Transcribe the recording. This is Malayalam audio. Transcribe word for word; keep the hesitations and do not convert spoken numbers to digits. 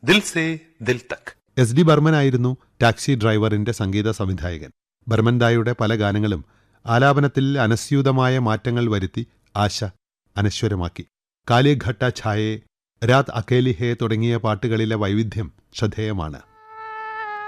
ദിൽ സേ ദിൽ തക്. എസ് ഡി ബർമനായിരുന്നു ടാക്സി ഡ്രൈവറിന്റെ സംഗീത സംവിധായകൻ. ബർമൻദായുടെ പല ഗാനങ്ങളും ആലാപനത്തിൽ അനസ്യൂതമായ മാറ്റങ്ങൾ വരുത്തി ആശ അനശ്വരമാക്കി. കാലി ഘട്ട ഛായേ, രാത് അക്കേലി ഹേ തുടങ്ങിയ പാട്ടുകളിലെ വൈവിധ്യം ശ്രദ്ധേയമാണ്.